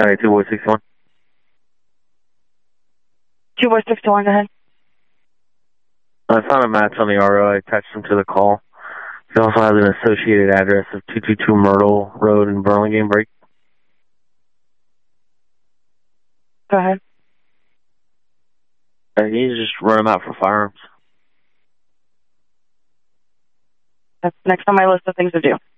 County 2 Boy 61. 2 Boy 61, go ahead. I found a match on the RO. I attached him to the call. He also has an associated address of 222 Myrtle Road in Burlingame Break. Go ahead. You just run him out for firearms. That's next on my list of things to do.